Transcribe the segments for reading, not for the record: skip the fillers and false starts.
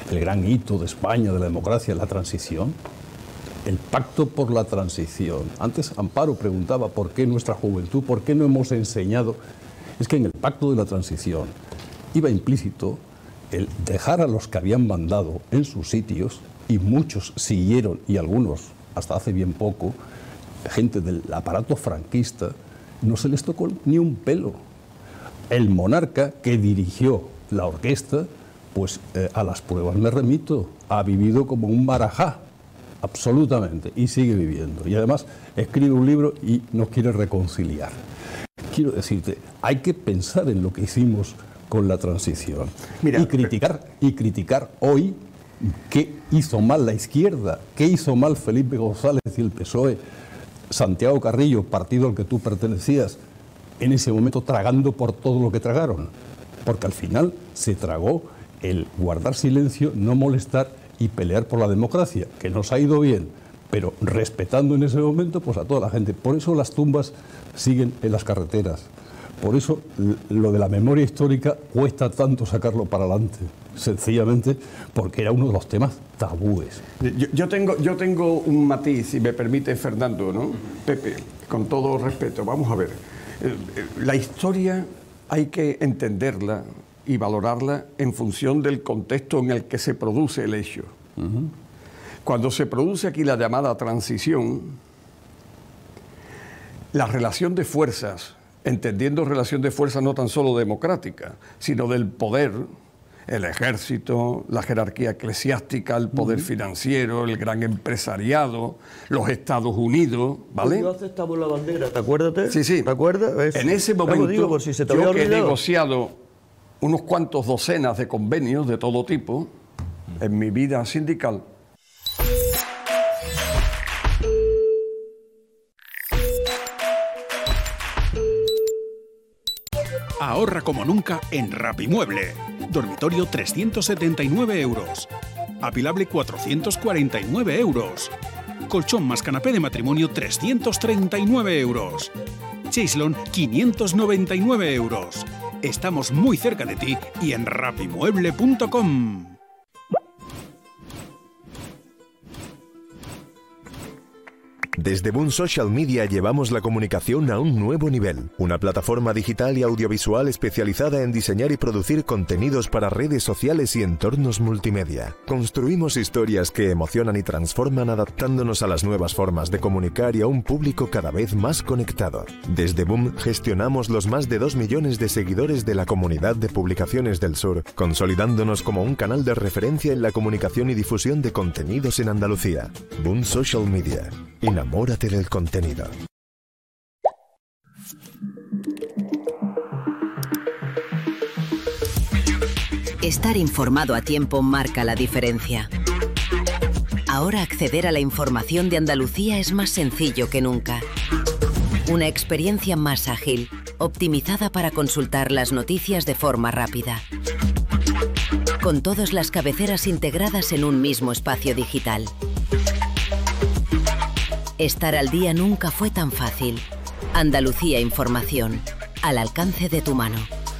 el gran hito de España, de la democracia, la transición. El pacto por la transición. Antes Amparo preguntaba por qué nuestra juventud, por qué no hemos enseñado. Es que en el pacto de la transición iba implícito el dejar a los que habían mandado en sus sitios, y muchos siguieron, y algunos hasta hace bien poco, gente del aparato franquista, no se les tocó ni un pelo. El monarca que dirigió la orquesta, pues a las pruebas me remito, ha vivido como un marajá, absolutamente, y sigue viviendo. Y además escribe un libro y nos quiere reconciliar. Quiero decirte, hay que pensar en lo que hicimos con la transición. Mira, y criticar hoy qué hizo mal la izquierda, qué hizo mal Felipe González y el PSOE, Santiago Carrillo, partido al que tú pertenecías, en ese momento tragando por todo lo que tragaron. Porque al final se tragó el guardar silencio, no molestar y pelear por la democracia, que nos ha ido bien, pero respetando en ese momento pues a toda la gente. Por eso las tumbas siguen en las carreteras. Por eso lo de la memoria histórica cuesta tanto sacarlo para adelante, sencillamente porque era uno de los temas tabúes. Yo tengo un matiz, si me permite, Fernando, ¿no? Pepe, con todo respeto, vamos a ver. La historia hay que entenderla y valorarla en función del contexto en el que se produce el hecho. Cuando se produce aquí la llamada transición, la relación de fuerzas, entendiendo relación de fuerzas no tan solo democrática, sino del poder, el ejército, la jerarquía eclesiástica, el poder financiero, el gran empresariado, los Estados Unidos, ¿vale? Yo aceptamos la bandera, ¿te acuerdas? Sí. ¿Te acuerdas? En ese momento, digo, por si se te yo había que he olvidado. negociado unos cuantos docenas de convenios de todo tipo en mi vida sindical. Ahorra como nunca en Rapimueble. Dormitorio 379 euros. Apilable 449 euros. Colchón más canapé de matrimonio 339 euros. Chaislon 599 euros. Estamos muy cerca de ti y en rapimueble.com. Desde Boom Social Media llevamos la comunicación a un nuevo nivel. Una plataforma digital y audiovisual especializada en diseñar y producir contenidos para redes sociales y entornos multimedia. Construimos historias que emocionan y transforman adaptándonos a las nuevas formas de comunicar y a un público cada vez más conectado. Desde Boom gestionamos los más de 2 millones de seguidores de la comunidad de Publicaciones del Sur, consolidándonos como un canal de referencia en la comunicación y difusión de contenidos en Andalucía. Boom Social Media. Enamórate del contenido. Estar informado a tiempo marca la diferencia. Ahora acceder a la información de Andalucía es más sencillo que nunca. Una experiencia más ágil, optimizada para consultar las noticias de forma rápida. Con todas las cabeceras integradas en un mismo espacio digital. Estar al día nunca fue tan fácil. Andalucía Información, al alcance de tu mano.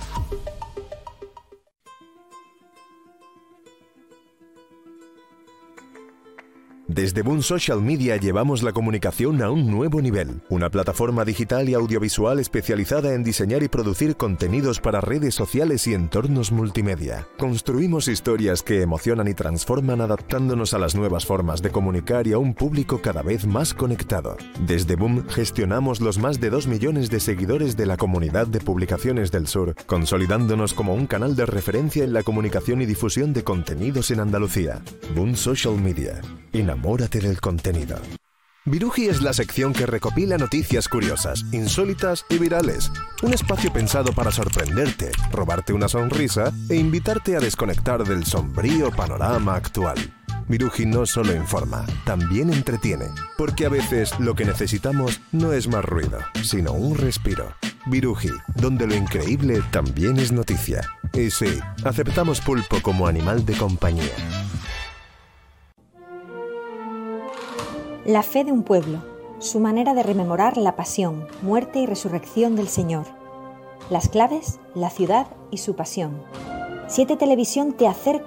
Desde Boom Social Media llevamos la comunicación a un nuevo nivel. Una plataforma digital y audiovisual especializada en diseñar y producir contenidos para redes sociales y entornos multimedia. Construimos historias que emocionan y transforman adaptándonos a las nuevas formas de comunicar y a un público cada vez más conectado. Desde Boom gestionamos los más de 2 millones de seguidores de la comunidad de Publicaciones del Sur, consolidándonos como un canal de referencia en la comunicación y difusión de contenidos en Andalucía. Boom Social Media. Enamórate del contenido. Viruji es la sección que recopila noticias curiosas, insólitas y virales. Un espacio pensado para sorprenderte, robarte una sonrisa e invitarte a desconectar del sombrío panorama actual. Viruji no solo informa, también entretiene, porque a veces lo que necesitamos no es más ruido, sino un respiro. Viruji, donde lo increíble también es noticia. Y sí, aceptamos pulpo como animal de compañía. La fe de un pueblo, su manera de rememorar la pasión, muerte y resurrección del Señor. Las claves, la ciudad y su pasión. 7 Televisión te acerca